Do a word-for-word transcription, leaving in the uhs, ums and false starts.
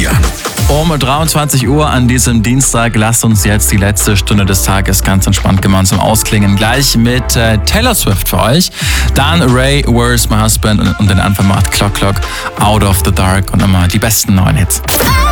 Florian. Um dreiundzwanzig Uhr an diesem Dienstag lasst uns jetzt die letzte Stunde des Tages ganz entspannt gemeinsam ausklingen. Gleich mit äh, Taylor Swift für euch. Dann Ray, Where's My Husband und, und den Anfang macht Clock Clock, Out of the Dark und immer die besten neuen Hits.